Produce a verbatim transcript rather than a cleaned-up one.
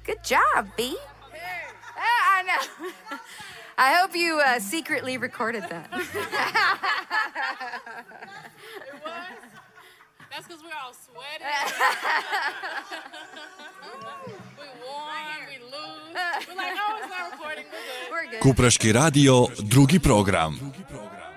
Good job, B. Hey. I know. I hope you uh, secretly recorded that. It was? That's because we're all sweaty. We won, we lose. We're like, oh, it's not recording, we're good. Kupraški radio, drugi program.